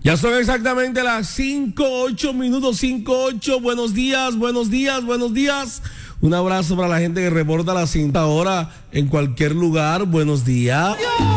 Ya son exactamente las 5:08, 5:08. Buenos días, buenos días, buenos días. Un abrazo para la gente que reporta la cinta ahora en cualquier lugar. Buenos días.